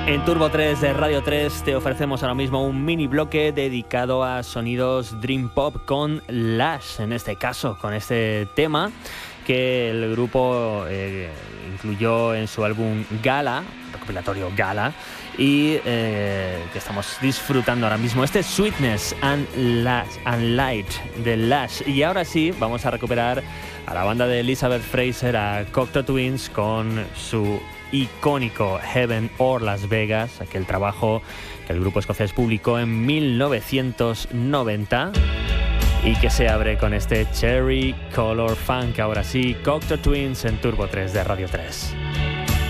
En Turbo 3 de Radio 3 te ofrecemos ahora mismo un mini bloque dedicado a sonidos Dream Pop con Lush, en este caso, con este tema que el grupo incluyó en su álbum Gala, recopilatorio Gala, y que estamos disfrutando ahora mismo. Este es Sweetness and Light de Lush. Y ahora sí, vamos a recuperar a la banda de Elizabeth Fraser, a Cocteau Twins, con su icónico Heaven or Las Vegas, aquel trabajo que el grupo escocés publicó en 1990 y que se abre con este Cherry Color Funk. Ahora sí, Cocteau Twins en Turbo 3 de Radio 3.